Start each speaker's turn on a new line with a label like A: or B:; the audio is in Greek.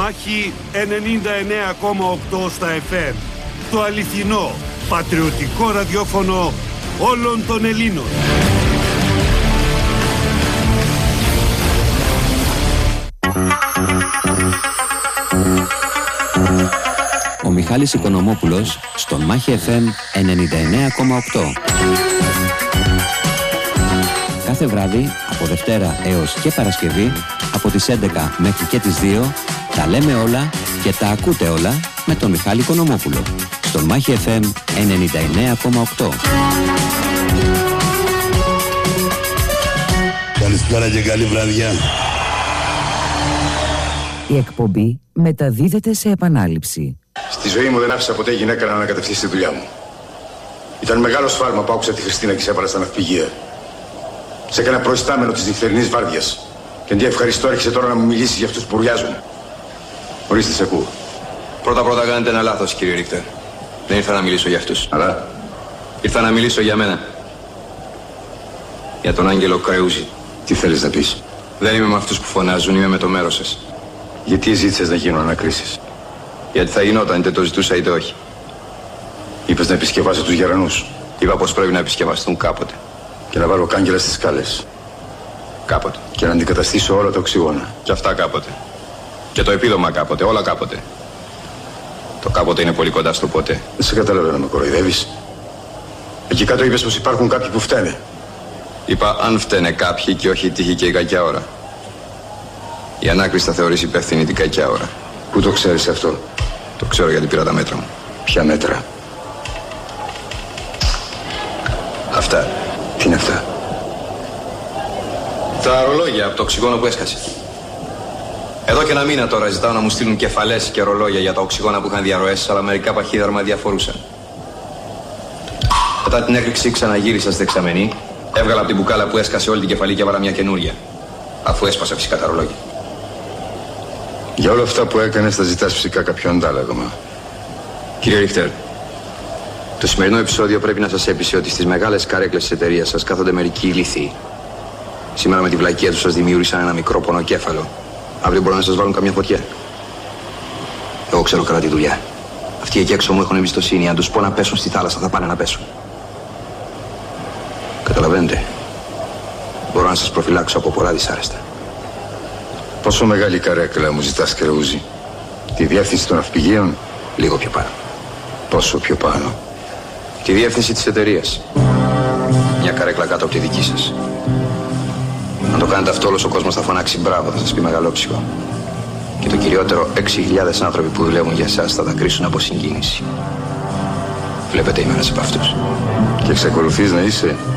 A: Μάχη 99,8 στα FM. Το αληθινό, πατριωτικό ραδιόφωνο όλων των Ελλήνων.
B: Ο Μιχάλης Οικονομόπουλος στον Μάχη FM 99,8. Κάθε βράδυ, από Δευτέρα έως και Παρασκευή, από τις 11 μέχρι και τις 2, τα λέμε όλα και τα ακούτε όλα με τον Μιχάλη Οικονομόπουλο στον Μάχη FM 99,8.
C: Καλησπέρα και καλή βραδιά.
D: Η εκπομπή μεταδίδεται σε επανάληψη.
E: Στη ζωή μου δεν άφησα ποτέ γυναίκα να ανακατευτεί στη δουλειά μου. Ήταν μεγάλο σφάλμα που άκουσα τη Χριστίνα και σε έβαλα στα ναυπηγεία. Σε έκανα προϊστάμενο της νυχτερινής βάρδιας. Και αντί ευχαριστώ έρχεσαι τώρα να μου μιλήσεις για αυτούς που μπουρλιάζουν. Ορίστε, σε ακούω.
F: Πρώτα κάνετε ένα λάθος, κύριε Ρίχτερ. Δεν ήρθα να μιλήσω για αυτούς.
E: Αλλά
F: ήρθα να μιλήσω για μένα. Για τον Άγγελο Κρεούζη.
E: Τι θέλεις να πεις?
F: Δεν είμαι με αυτούς που φωνάζουν, είμαι με το μέρος σας.
E: Γιατί ζήτησες να γίνουν ανακρίσεις?
F: Γιατί θα γινόταν, είτε το ζητούσα είτε όχι.
E: Είπες να επισκευάσω τους γερανούς.
F: Είπα πως πρέπει να επισκευαστούν κάποτε.
E: Και να βάλω κάγκελα στις σκάλες.
F: Κάποτε.
E: Και να αντικαταστήσω όλα τα οξυγόνα.
F: Και αυτά κάποτε. Και το επίδομα κάποτε, όλα κάποτε. Το κάποτε είναι πολύ κοντά στο ποτέ.
E: Δεν σε καταλαβαίνω, με κοροϊδεύεις. Εκεί κάτω είπες πως υπάρχουν κάποιοι που φταίνε.
F: Είπα αν φταίνε κάποιοι και όχι η τύχη και η κακιά ώρα. Η ανάκριση θα θεωρήσει υπεύθυνη την κακιά ώρα.
E: Πού το ξέρεις αυτό?
F: Το ξέρω γιατί πήρα τα μέτρα μου.
E: Ποια μέτρα?
F: Αυτά.
E: Τι είναι αυτά?
F: Τα ρολόγια από το οξυγόνο που έσκασε. Εδώ και ένα μήνα τώρα ζητάω να μου στείλουν κεφαλές και ρολόγια για τα οξυγόνα που είχαν διαρροές, αλλά μερικά παχύδαρμα διαφορούσαν. Μετά την έκρηξη ξαναγύρισα στη δεξαμενή, έβγαλα από την μπουκάλα που έσκασε όλη την κεφαλή και έβαλα μια καινούρια. Αφού έσπασα φυσικά τα ρολόγια.
E: Για όλα αυτά που έκανες θα ζητάς φυσικά κάποιο αντάλλαγμα.
F: Κύριε Ρίχτερ, το σημερινό επεισόδιο πρέπει να σας έπεισε ότι στις μεγάλες καρέκλες της εταιρείας σας κάθονται μερικοί ηλίθιοι. Σήμερα με τη βλακεία τους σας δημιούργησαν ένα μικρό πονοκέφαλο. Αύριο μπορούν να σας βάλουν καμιά φωτιά. Εγώ ξέρω καλά τη δουλειά. Αυτοί εκεί έξω μου έχουν εμπιστοσύνη. Αν τους πω να πέσουν στη θάλασσα θα πάνε να πέσουν. Καταλαβαίνετε. Μπορώ να σας προφυλάξω από πολλά δυσάρεστα.
E: Πόσο μεγάλη καρέκλα μου ζητάς, Κρεούζη? Τη διεύθυνση των ναυπηγείων?
F: Λίγο πιο πάνω.
E: Πόσο πιο πάνω?
F: Τη διεύθυνση της εταιρείας. Μια καρέκλα κάτω από τη δική σας. Αν το κάνετε αυτό, όλος ο κόσμος θα φωνάξει μπράβο, θα σας πει μεγαλόψυχο. Και το κυριότερο, 6.000 άνθρωποι που δουλεύουν για εσάς θα τα κρίσουν από συγκίνηση. Βλέπετε, είμαι ένας από αυτούς.
E: Και εξακολουθείς να είσαι?